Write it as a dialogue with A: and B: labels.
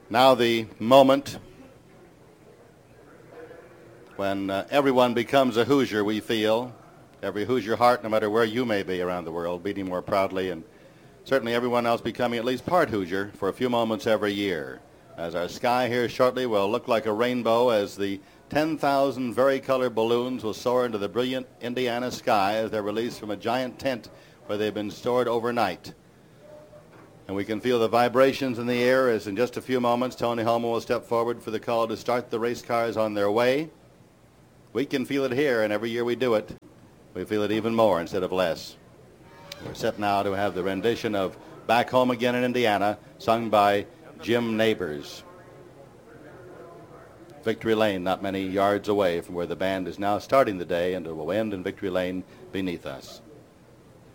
A: Now the moment when everyone becomes a Hoosier, we feel. Every Hoosier heart, no matter where you may be around the world, beating more proudly, and certainly everyone else becoming at least part Hoosier for a few moments every year. As our sky here shortly will look like a rainbow as the 10,000 varicolored balloons will soar into the brilliant Indiana sky as they're released from a giant tent where they've been stored overnight. And we can feel the vibrations in the air as in just a few moments Tony Hulman will step forward for the call to start the race cars on their way. We can feel it here, and every year we do it, we feel it even more instead of less. We're set now to have the rendition of Back Home Again in Indiana, sung by Jim Nabors. Victory Lane, not many yards away from where the band is now starting the day, and it will end in Victory Lane beneath us.